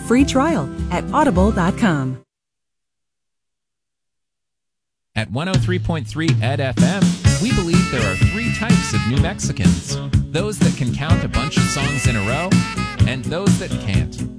free trial at audible.com. At 103.3 Ed FM, we believe there are three types of New Mexicans. Those that can count a bunch of songs in a row, and those that can't.